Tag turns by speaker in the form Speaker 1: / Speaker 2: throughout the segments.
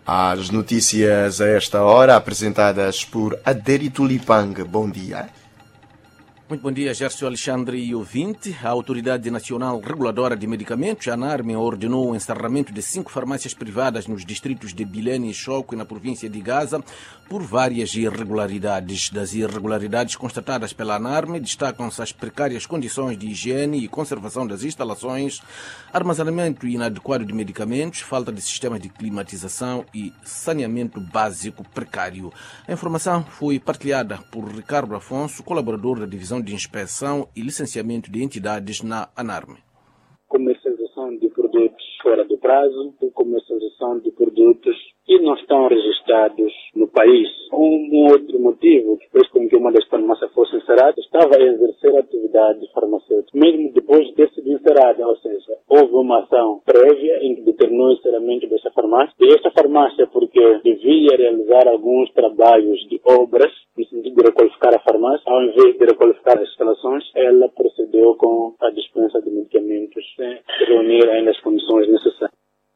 Speaker 1: As notícias a esta hora, apresentadas por Adérito Lipang. Bom dia.
Speaker 2: Muito bom dia, Gércio Alexandre e ouvinte. A Autoridade Nacional Reguladora de Medicamentos, a ANARME, ordenou o encerramento de 5 farmácias privadas nos distritos de Bilene e Choco e na província de Gaza por várias irregularidades. Das irregularidades constatadas pela ANARME destacam-se as precárias condições de higiene e conservação das instalações, armazenamento inadequado de medicamentos, falta de sistemas de climatização e saneamento básico precário. A informação foi partilhada por Ricardo Afonso, colaborador da Divisão de Inspeção e Licenciamento de Entidades na ANARME.
Speaker 3: Comercialização de produtos fora do prazo e comercialização de produtos que não estão registrados no país. Um outro motivo que fez com que uma das farmácias fosse encerrada estava a exercer a atividade farmacêutica, mesmo depois de ter sido encerrada, ou seja, houve uma ação prévia em que determinou o encerramento dessa farmácia. E esta farmácia, porque devia realizar alguns trabalhos de obras, no sentido de requalificar a farmácia, ao invés de requalificar as instalações, ela procedeu com a dispensa de medicamentos sem reunir ainda as condições necessárias.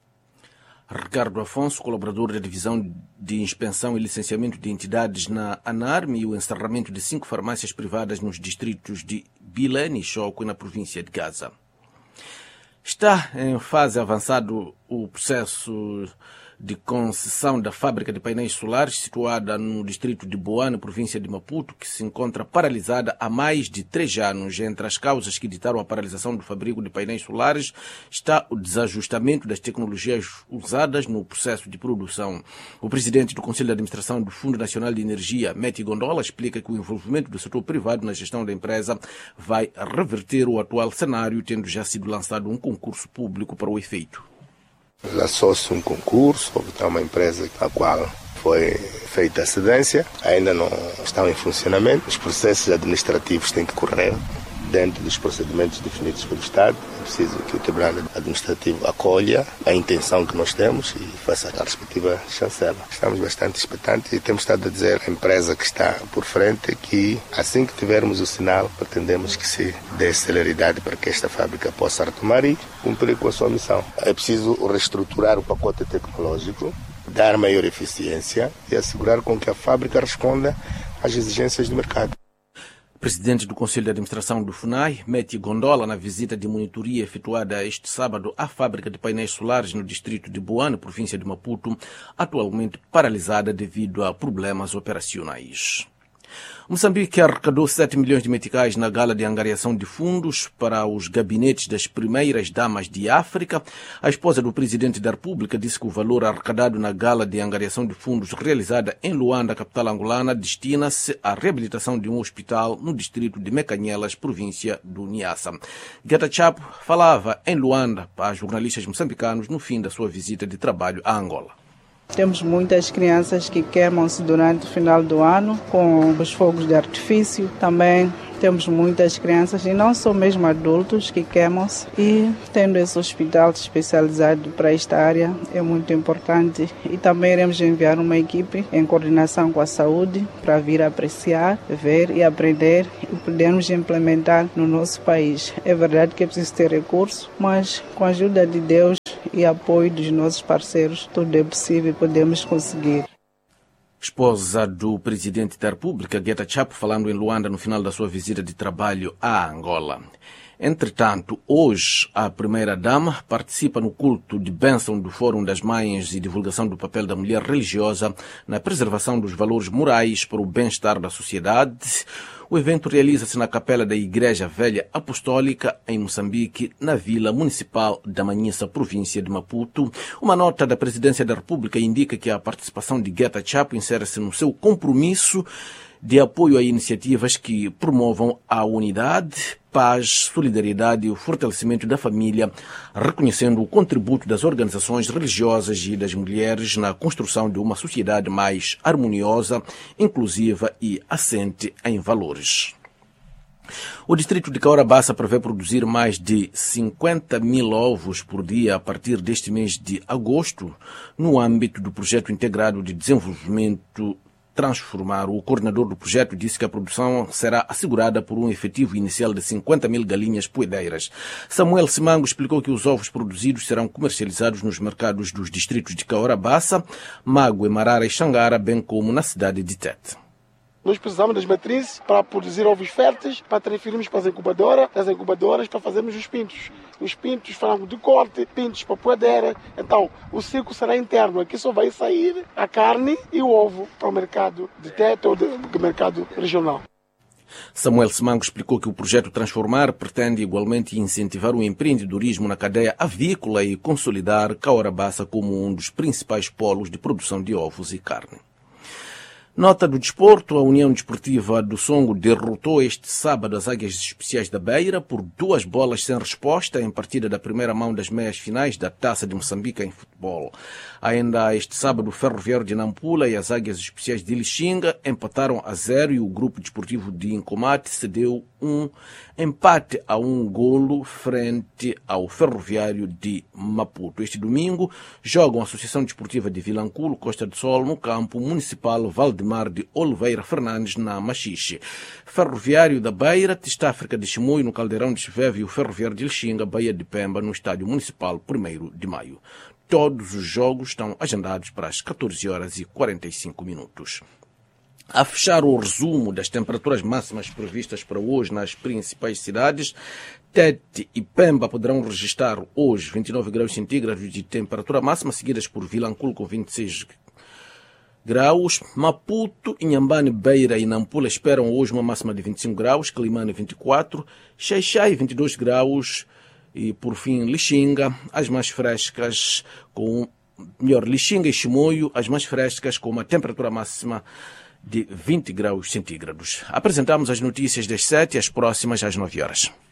Speaker 2: Ricardo Afonso, colaborador da Divisão de Inspeção e Licenciamento de Entidades na ANARME, e o encerramento de 5 farmácias privadas nos distritos de Bilene e Choco e na província de Gaza. Está em fase avançada o processo de concessão da fábrica de painéis solares situada no distrito de Boane, província de Maputo, que se encontra paralisada há mais de 3 anos. Entre as causas que ditaram a paralisação do fabrico de painéis solares está o desajustamento das tecnologias usadas no processo de produção. O presidente do Conselho de Administração do Fundo Nacional de Energia, Meti Gondola, explica que o envolvimento do setor privado na gestão da empresa vai reverter o atual cenário, tendo já sido lançado um concurso público para o efeito.
Speaker 4: Lançou-se um concurso, houve uma empresa a qual foi feita a cedência, ainda não estão em funcionamento. Os processos administrativos têm que correr dentro dos procedimentos definidos pelo Estado. É preciso que o Tribunal Administrativo acolha a intenção que nós temos e faça a respectiva chancela. Estamos bastante expectantes e temos estado a dizer à empresa que está por frente que assim que tivermos o sinal, pretendemos que se dê celeridade para que esta fábrica possa retomar e cumprir com a sua missão. É preciso reestruturar o pacote tecnológico, dar maior eficiência e assegurar com que a fábrica responda às exigências do mercado.
Speaker 2: Presidente do Conselho de Administração do FUNAI, Meti Gondola, na visita de monitoria efetuada este sábado à fábrica de painéis solares no distrito de Boane, província de Maputo, atualmente paralisada devido a problemas operacionais. Moçambique arrecadou 7 milhões de meticais na gala de angariação de fundos para os gabinetes das primeiras damas de África. A esposa do presidente da República disse que o valor arrecadado na gala de angariação de fundos realizada em Luanda, capital angolana, destina-se à reabilitação de um hospital no distrito de Mecanhelas, província do Niassa. Geta Chapo falava em Luanda para jornalistas moçambicanos no fim da sua visita de trabalho à Angola.
Speaker 5: Temos muitas crianças que queimam-se durante o final do ano com os fogos de artifício. Também temos muitas crianças e não só mesmo adultos que queimam-se. E tendo esse hospital especializado para esta área é muito importante. E também iremos enviar uma equipe em coordenação com a saúde para vir apreciar, ver e aprender e podermos implementar no nosso país. É verdade que é preciso ter recurso, mas com a ajuda de Deus e apoio dos nossos parceiros, tudo é possível e podemos conseguir.
Speaker 2: Esposa do presidente da República, Geta Chapo, falando em Luanda no final da sua visita de trabalho à Angola. Entretanto, hoje, a primeira-dama participa no culto de bênção do Fórum das Mães e divulgação do papel da mulher religiosa na preservação dos valores morais para o bem-estar da sociedade. O evento realiza-se na capela da Igreja Velha Apostólica, em Moçambique, na Vila Municipal da Manhissa, província de Maputo. Uma nota da Presidência da República indica que a participação de Geta Chapo insere-se no seu compromisso de apoio a iniciativas que promovam a unidade, paz, solidariedade e o fortalecimento da família, reconhecendo o contributo das organizações religiosas e das mulheres na construção de uma sociedade mais harmoniosa, inclusiva e assente em valores. O distrito de Caorabassa prevê produzir mais de 50 mil ovos por dia a partir deste mês de agosto, no âmbito do projeto integrado de desenvolvimento transformar. O coordenador do projeto disse que a produção será assegurada por um efetivo inicial de 50.000 galinhas poedeiras. Samuel Simango explicou que os ovos produzidos serão comercializados nos mercados dos distritos de Caorabassa, Mague, Marara e Xangara, bem como na cidade de Tete.
Speaker 6: Nós precisamos das matrizes para produzir ovos férteis, para transferirmos para as incubadoras, das incubadoras para fazermos os pintos. Os pintos, frango de corte, pintos para poedeira. Então, o ciclo será interno. Aqui só vai sair a carne e o ovo para o mercado de Tete ou do mercado regional.
Speaker 2: Samuel Simango explicou que o projeto Transformar pretende igualmente incentivar o empreendedorismo na cadeia avícola e consolidar Caorabassa como um dos principais polos de produção de ovos e carne. Nota do desporto, a União Desportiva do Songo derrotou este sábado as Águias Especiais da Beira por 2 bolas sem resposta em partida da primeira mão das meias finais da Taça de Moçambique em futebol. Ainda este sábado, o Ferroviário de Nampula e as Águias Especiais de Lixinga empataram a 0 e o Grupo Desportivo de Incomate cedeu um empate a 1 golo frente ao Ferroviário de Maputo. Este domingo jogam a Associação Desportiva de Vilanculo, Costa do Sol, no campo municipal Valdemar de Oliveira Fernandes, na Machixe. Ferroviário da Beira, Testafrica de Chimoio, no Caldeirão de Chiveve, e o Ferroviário de Lixinga, Baía de Pemba, no Estádio Municipal 1º de Maio. Todos os jogos estão agendados para as 14h45. A fechar o resumo das temperaturas máximas previstas para hoje nas principais cidades, Tete e Pemba poderão registrar hoje 29 graus centígrados de temperatura máxima, seguidas por Vilanculo com 26 graus. Maputo, Inhambane, Beira e Nampula esperam hoje uma máxima de 25 graus, Climane 24, Xai-Xai 22 graus e, por fim, Lixinga, as mais frescas Lixinga e Chimoio, as mais frescas com uma temperatura máxima de 20 graus centígrados. Apresentamos as notícias das 7 e as próximas às 9 horas.